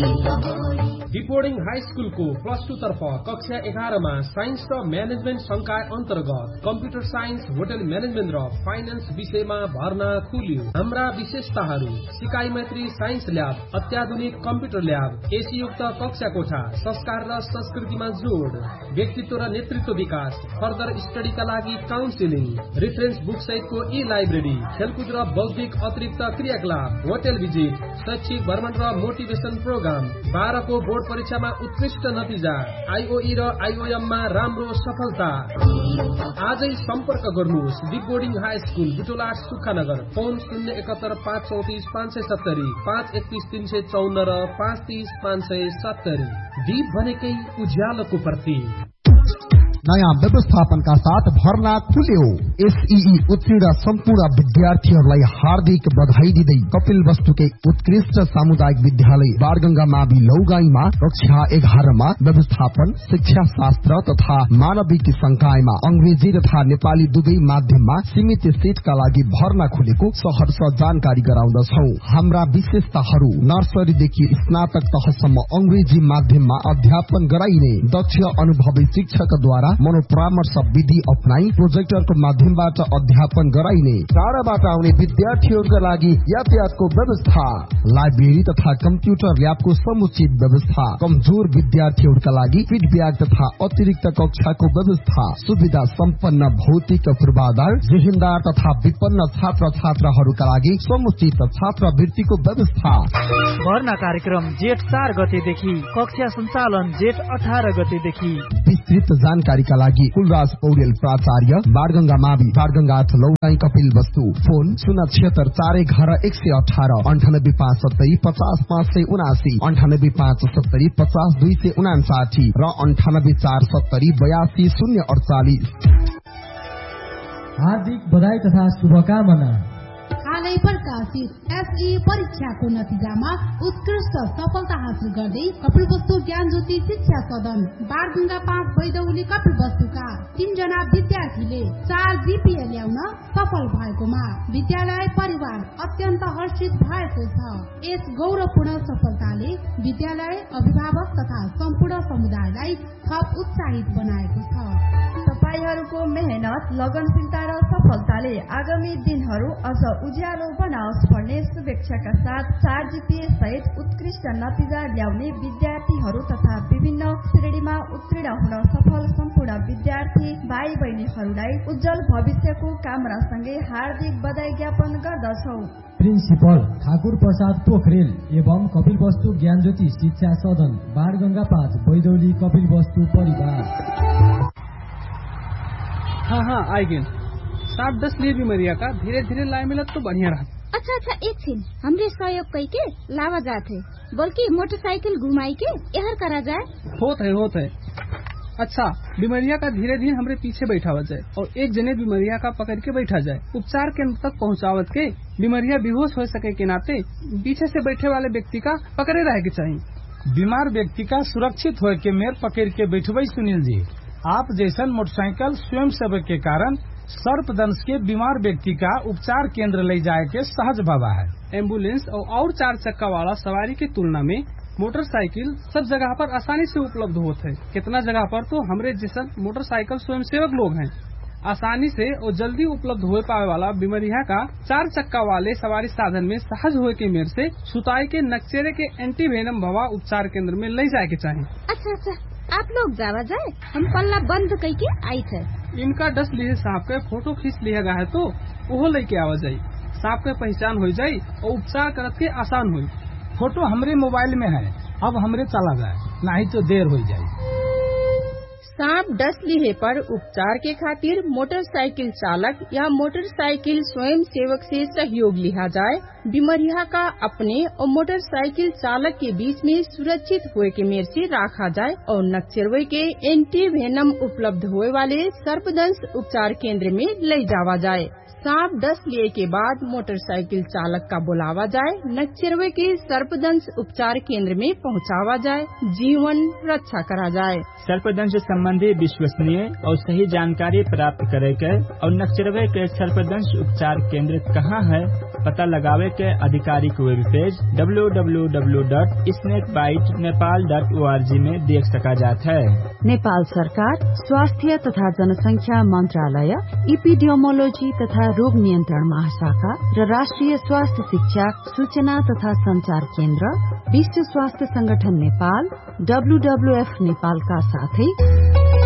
डिपोर्डिङ high स्कुलको +2 तर्फ कक्षा 11 मा साइन्स र म्यानेजमेन्ट संकाय अन्तर्गत कम्प्युटर साइन्स, होटल म्यानेजमेन्ट र फाइनान्स विषयमा भर्ना खुल्यो। हाम्रा विशेषताहरू: सिकाइ मैत्री साइन्स ल्याब, अत्याधुनिक कम्प्युटर ल्याब, एसीयुक्त कक्षा कोठा, संस्कार र संस्कृतिमा जोड, व्यक्तित्व र नेतृत्व विकास, फर्दर स्टडीका लागि काउन्सिलिङ, रेफरेन्स बुक सहितको ई-लाइब्रेरी, खेलकुद र बौद्धिक अतिरिक्त क्रियाकलाप, होटल भिजिट, शैक्षिक भ्रमण र मोटिभेसन प्रोग्राम, 12 को बोर्ड परीक्षामा उत्कृष्ट नतिजा, आईओई र आईओएम मा राम्रो सफलता। आजै सम्पर्क गर्नुहोस् डिपोर्डिङ हाई स्कुल, बुटोला, सुखानगर। फोन 071 534 570, 531 354 र 530 570। दीप भनेकै उज्यालोको प्रतीक। नयाँ व्यवस्थापनका साथ भर्ना खुल्यो। एसईई उत्तीर्ण सम्पूर्ण विद्यार्थीहरूलाई हार्दिक बधाई दिँदै कपिल वस्तुकै उत्कृष्ट सामुदायिक विद्यालय बारगंगा मावि लौगाईमा कक्षा 11 मा व्यवस्थापन, शिक्षा शास्त्र तथा मानविकी संकायमा अंग्रेजी तथा नेपाली दुवै माध्यममा सीमित सीटका लागि भर्ना खुलेको सहर्ष जानकारी गराउँदछौ। हाम्रा विशेषताहरू: नर्सरीदेखि स्नातक तहसम्म अंग्रेजी माध्यममा अध्यापन गराइने, दक्ष अनुभवी शिक्षकद्वारा मनोपरामर्श विधि अपनाई प्रोजेक्टरको माध्यमबाट अध्यापन गराइने, टाढाबाट आउने विद्यार्थीहरूका लागि यातायातको व्यवस्था, लाइब्रेरी तथा कम्प्युटर ल्याबको समुचित व्यवस्था, कमजोर विद्यार्थीहरूका लागि फिडब्याक तथा अतिरिक्त कक्षाको व्यवस्था, सुविधा सम्पन्न भौतिक पूर्वाधार, जिहिनदार तथा विपन्न छात्र छात्राहरूका लागि समुचित छात्रवृत्तिको व्यवस्था। भर्ना कार्यक्रम जेठ 4 गतेदेखि, कक्षा सञ्चालन जेठ 18 गतेदेखि। विस्तृत जानकारीका लागि कुलराज पौडेल प्राचार्य, बारगंगा मावि, बारगंगा लौगाई, कपिल वस्तु। फोन 076 411 118, 98 570 50 579, 98 570 50 259 र 98 470 82 048। हार्दिक बधाई तथा शुभकामना। हालै प्रकाशित एसई परीक्षाको नतिजामा उत्कृष्ट सफलता हासिल गर्दै कपिलवस्तु ज्ञान ज्योति शिक्षा सदन बारगंगा 5 बैदौली कपिलवस्तुका 3 जना विद्यार्थीले 4 जीपीए ल्याउन सफल भएकोमा विद्यालय परिवार अत्यन्त हर्षित भएको छ। यस गौरवपूर्ण सफलताले विद्यालय, अभिभावक तथा सम्पूर्ण समुदायलाई थप उत्साहित बनाएको छ। तपाईहरूको मेहनत, लगनशीलता र सफलताले आगामी दिनहरू अझ उज्यालो बनाओस् भन्ने शुभेच्छाका साथ 4 जीपीए सहित उत्कृष्ट नतिजा ल्याउने विद्यार्थीहरू तथा विभिन्न श्रेणीमा उत्तीर्ण हुन सफल सम्पूर्ण विद्यार्थी भाइ बहिनीहरूलाई उज्जवल भविष्यको कामनासँगै हार्दिक बधाई ज्ञापन गर्दछौ। प्रिन्सिपल ठाकुर प्रसाद पोखरेल एवं कपिल वस्तु ज्ञान ज्योति शिक्षा सदन बारगंगा 5 बैदौली कपिल वस्तु परिवार। हाँ आइगेन। 7-10 लिए बीमारिया का धीरे धीरे लाए मिला तो बढ़िया रहा। अच्छा एक छीन हमरे सहयोग कई के लावा जाते बल्कि मोटरसाइकिल घुमाई के यहर करा जाए। होत है। अच्छा, बीमारिया का धीरे धीरे हमरे पीछे बैठावा जाए और एक जने बीमारिया का पकड़ के बैठा जाए। उपचार केंद्र तक पहुँचावत के बीमारिया बेहोश हो सके के नाते पीछे से बैठे वाले व्यक्ति का पकड़े रहे के चाहिए। बीमार व्यक्ति का सुरक्षित हो के मेर पकड़ के बैठवाई। सुनील जी, आप जैसा मोटरसाइकिल स्वयं सेवक के कारण सर्पदंश के बीमार व्यक्ति का उपचार केंद्र ले जाए के सहज भावा है। एम्बुलेंस और 4 चक्का वाला सवारी की तुलना में मोटरसाइकिल सब जगह पर आसानी से उपलब्ध होते है। कितना जगह पर तो हमरे जैसा मोटरसाइकिल स्वयं सेवक लोग हैं आसानी से और जल्दी उपलब्ध हो पाए वाला बीमारिया का 4 चक्का वाले सवारी साधन में सहज हुए के मेर से सुताई के नक्चेरे के एंटीवेनम भवा उपचार केंद्र में ले जाए के चाहिए। अच्छा आप लोग जावा जाए, हम पल्ला बंद कई के आई थे। इनका 10 लिए सांप के फोटो खींच लिया गया है तो वो लेके आवा जाये। सांप के पहचान हो जाये और उपचार करत के आसान हुई। फोटो हमरे मोबाइल में है, अब हमरे चला जाए, नहीं तो देर हो जाए। सांप डस लिए पर उपचार के खातिर मोटरसाइकिल चालक या मोटरसाइकिल स्वयं सेवक से सहयोग लिया जाए। बीमारिया का अपने और मोटरसाइकिल चालक के बीच में सुरक्षित हुए के मेर से रखा जाए और नक्चरवे के एंटीवेनम उपलब्ध हुए वाले सर्पदंश उपचार केंद्र में ले जावा जाए। सांप डस लिए के बाद मोटरसाइकिल चालक का बुलावा जाए, नक्चरवे के सर्पदंश उपचार केंद्र में पहुंचावा जाए, जीवन रक्षा करा जाए। सर्पदंश संबंधी विश्वसनीय और सही जानकारी प्राप्त करे के और नक्चरवे के सर्पदंश उपचार केंद्र कहाँ है पता लगावे के आधिकारिक वेब पेज www.snakebitenepal.org में देख सका जाता है। नेपाल सरकार स्वास्थ्य तथा जनसंख्या मंत्रालय, इपिडियोमोलोजी तथा रोग नियन्त्रण महाशाखा र राष्ट्रिय स्वास्थ्य शिक्षा सूचना तथा संचार केन्द्र, विश्व स्वास्थ्य संगठन नेपाल, WWF नेपालका साथै